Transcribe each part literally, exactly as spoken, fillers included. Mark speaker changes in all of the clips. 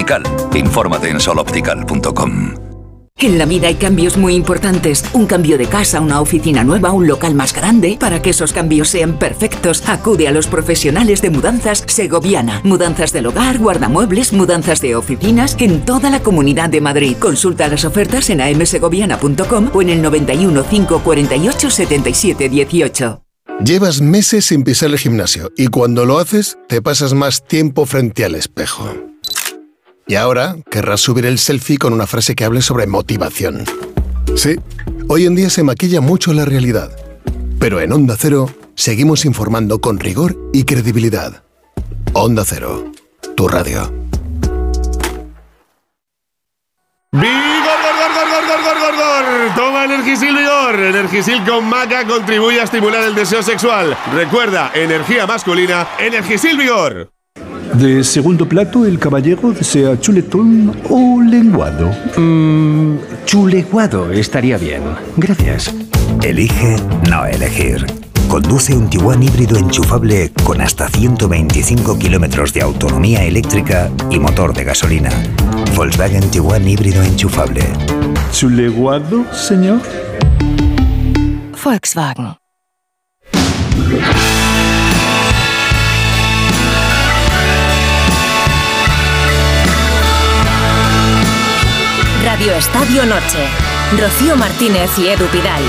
Speaker 1: Optical. Infórmate en sol optical punto com.
Speaker 2: En la vida hay cambios muy importantes. Un cambio de casa, una oficina nueva, un local más grande. Para que esos cambios sean perfectos, acude a los profesionales de Mudanzas Segoviana. Mudanzas del hogar, guardamuebles, mudanzas de oficinas en toda la Comunidad de Madrid. Consulta las ofertas en a m segoviana punto com o en el noventa y uno, cinco cuarenta y ocho, setenta y siete dieciocho.
Speaker 3: Llevas meses sin pisar el gimnasio y cuando lo haces te pasas más tiempo frente al espejo. Y ahora querrás subir el selfie con una frase que hable sobre motivación. Sí, hoy en día se maquilla mucho la realidad. Pero en Onda Cero seguimos informando con rigor y credibilidad. Onda Cero, tu radio.
Speaker 4: ¡Vigor, gor, gor, gor, gor, gor, gor, gor! Toma Energisil Vigor. Energisil con maca contribuye a estimular el deseo sexual. Recuerda, energía masculina, Energisil Vigor.
Speaker 5: De segundo plato, el caballero desea chuletón o lenguado.
Speaker 6: Mmm, chuleguado estaría bien. Gracias.
Speaker 7: Elige no elegir. Conduce un Tiguan híbrido enchufable con hasta ciento veinticinco kilómetros de autonomía eléctrica y motor de gasolina. Volkswagen Tiguan híbrido enchufable.
Speaker 5: ¿Chuleguado, señor?
Speaker 8: Volkswagen. Radio Estadio Noche. Rocío Martínez y Edu Pidal.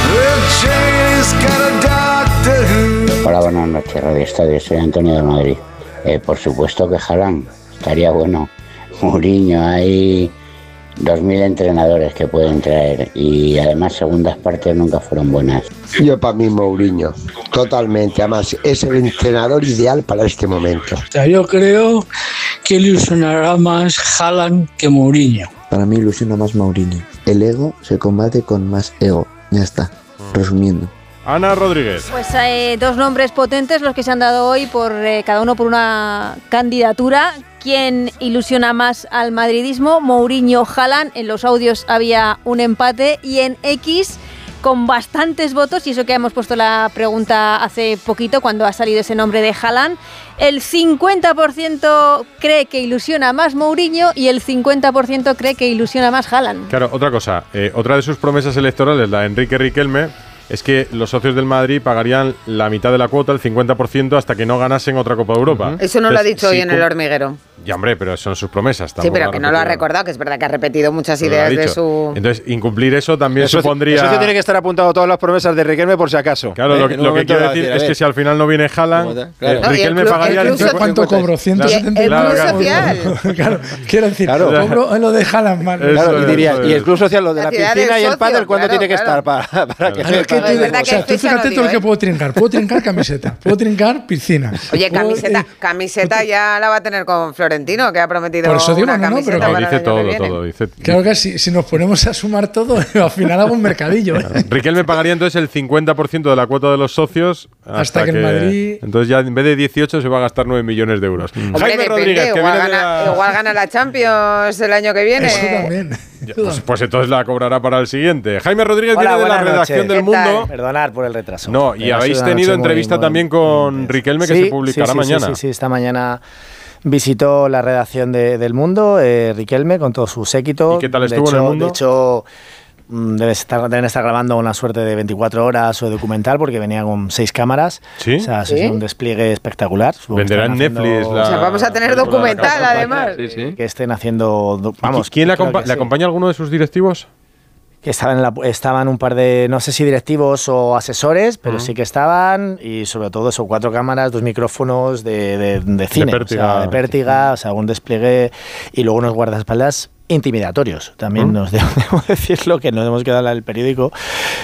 Speaker 9: Hola, buenas noches, Radio Estadio. Soy Antonio de Madrid. Eh, por supuesto que Haaland. Estaría bueno. Mourinho, hay dos mil entrenadores que pueden traer. Y además, segundas partes nunca fueron buenas.
Speaker 10: Yo para mí Mourinho. Totalmente. Además, es el entrenador ideal para este momento.
Speaker 11: O sea, yo creo que ilusionará más Haaland que Mourinho.
Speaker 12: Para mí ilusiona más Mourinho. El ego se combate con más ego. Ya está, resumiendo.
Speaker 4: Ana Rodríguez.
Speaker 13: Pues eh, dos nombres potentes los que se han dado hoy, por eh, cada uno por una candidatura. ¿Quién ilusiona más al madridismo? Mourinho, Haaland. En los audios había un empate y en X, con bastantes votos, y eso que hemos puesto la pregunta hace poquito cuando ha salido ese nombre de Haaland, el cincuenta por ciento cree que ilusiona más Mourinho y el cincuenta por ciento cree que ilusiona más Haaland.
Speaker 4: Claro, otra cosa, eh, otra de sus promesas electorales, la de Enrique Riquelme, es que los socios del Madrid pagarían la mitad de la cuota, el cincuenta por ciento, hasta que no ganasen otra Copa de Europa.
Speaker 14: Uh-huh. Eso no Entonces, lo ha dicho sí, hoy en El Hormiguero.
Speaker 4: Ya, hombre, pero son sus promesas.
Speaker 14: Sí, pero que no lo ha recordado, que es verdad que ha repetido muchas pero ideas de su...
Speaker 4: Entonces, incumplir eso también
Speaker 15: eso,
Speaker 4: supondría...
Speaker 15: Eso tiene que estar apuntado todas las promesas de Riquelme por si acaso.
Speaker 4: Claro,
Speaker 15: ¿eh?
Speaker 4: lo que, lo que quiero decir, decir es que si al final no viene Haaland, claro.
Speaker 13: no,
Speaker 4: Riquelme pagaría...
Speaker 13: El club,
Speaker 11: ¿Cuánto cobro? ciento setenta.
Speaker 13: El
Speaker 4: claro,
Speaker 13: club
Speaker 4: claro.
Speaker 11: social. Claro, quiero decir,
Speaker 15: claro.
Speaker 11: cobro lo de Haaland mal.
Speaker 15: Claro, y, diría, y el club social, lo de la, la piscina y el pádel, ¿cuándo
Speaker 14: claro,
Speaker 15: tiene que
Speaker 14: claro.
Speaker 15: estar para, para que...
Speaker 11: Claro, que tú,
Speaker 14: verdad
Speaker 11: o sea,
Speaker 14: que
Speaker 11: tú fíjate
Speaker 14: no
Speaker 11: todo lo
Speaker 14: digo,
Speaker 11: que puedo trincar. Puedo trincar camiseta, puedo trincar piscina.
Speaker 14: Oye,
Speaker 11: puedo,
Speaker 14: camiseta,
Speaker 11: eh,
Speaker 14: camiseta ya la va a tener con Florentino, que ha prometido
Speaker 11: por eso digo,
Speaker 14: una
Speaker 11: no, no,
Speaker 14: camiseta
Speaker 11: pero
Speaker 14: para
Speaker 4: dice
Speaker 14: el año
Speaker 4: todo,
Speaker 14: que viene.
Speaker 4: todo. Dice,
Speaker 11: claro que si, si nos ponemos a sumar todo, al final hago un mercadillo. ¿eh?
Speaker 4: Riquelme pagaría entonces el cincuenta por ciento de la cuota de los socios hasta,
Speaker 11: hasta que, que el Madrid...
Speaker 4: Entonces ya en vez de dieciocho se va a gastar nueve millones de euros.
Speaker 14: Hombre,
Speaker 4: Jaime
Speaker 14: depende,
Speaker 4: Rodríguez, que
Speaker 14: igual,
Speaker 4: viene
Speaker 14: gana,
Speaker 4: de la...
Speaker 14: igual gana la Champions el año que viene.
Speaker 11: Eso también.
Speaker 4: Ya, pues, pues entonces la cobrará para el siguiente. Jaime Rodríguez
Speaker 16: Hola,
Speaker 4: viene de la
Speaker 16: buenas
Speaker 4: redacción
Speaker 16: noches.
Speaker 4: del Mundo.
Speaker 16: Perdonad por el retraso.
Speaker 4: No, y
Speaker 16: Pero
Speaker 4: habéis tenido entrevista muy, también con Riquelme que
Speaker 16: sí,
Speaker 4: se publicará
Speaker 16: sí, sí,
Speaker 4: mañana.
Speaker 16: Sí, sí, sí, esta mañana visitó la redacción de, del Mundo, eh, Riquelme, con todo su séquito.
Speaker 4: ¿Y qué tal estuvo
Speaker 16: de hecho,
Speaker 4: en el Mundo?
Speaker 16: De hecho, debe estar, deben estar grabando una suerte de veinticuatro horas o de documental porque venía con seis cámaras.
Speaker 4: ¿Sí?
Speaker 16: O sea,
Speaker 14: ¿Sí?
Speaker 16: es un despliegue espectacular.
Speaker 4: Venderá en Netflix la...
Speaker 14: O sea, vamos a tener documental, además.
Speaker 16: Sí, sí. Que estén haciendo... Vamos,
Speaker 4: ¿Quién le, acompa
Speaker 16: que
Speaker 4: le
Speaker 16: sí.
Speaker 4: acompaña a alguno de sus directivos?
Speaker 16: Que estaban, en la, estaban un par de, no sé si directivos o asesores, pero uh-huh. sí que estaban, y sobre todo eso, cuatro cámaras, dos micrófonos de, de, de cine,
Speaker 4: de pértiga,
Speaker 16: o sea, de pértiga, o sea, un despliegue, y luego unos guardaespaldas intimidatorios, también uh-huh. nos debo, debo decirlo, que nos hemos quedado en el periódico,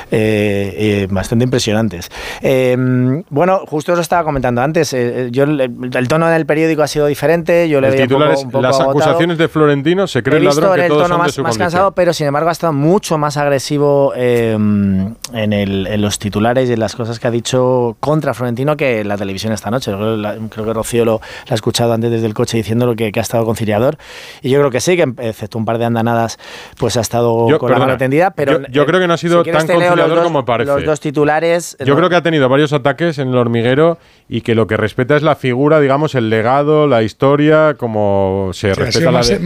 Speaker 16: eh, eh, bastante impresionantes. Eh, bueno, justo os estaba comentando antes, eh, yo el, el tono del periódico ha sido diferente, yo le veía un poco, un poco
Speaker 4: las
Speaker 16: agotado.
Speaker 4: Acusaciones de Florentino, se cree
Speaker 16: el ladrón
Speaker 4: que
Speaker 16: el
Speaker 4: todos
Speaker 16: tono
Speaker 4: son
Speaker 16: más,
Speaker 4: de su
Speaker 16: más
Speaker 4: condición.
Speaker 16: cansado, pero sin embargo ha estado mucho más agresivo eh, en, el, en los titulares y en las cosas que ha dicho contra Florentino que en la televisión esta noche. Creo, la, creo que Rocío lo, lo ha escuchado antes desde el coche diciéndolo que, que ha estado conciliador, y yo creo que sí, que excepto un par de andanadas pues ha estado
Speaker 4: yo,
Speaker 16: con
Speaker 4: perdona,
Speaker 16: la mano tendida, pero
Speaker 4: yo, yo creo que no ha sido
Speaker 16: si
Speaker 4: tan conciliador como parece.
Speaker 16: Los dos titulares.
Speaker 4: Yo
Speaker 16: no,
Speaker 4: creo que ha tenido varios ataques en El Hormiguero y que lo que respeta es la figura, digamos, el legado, la historia, como se sí, respeta la de...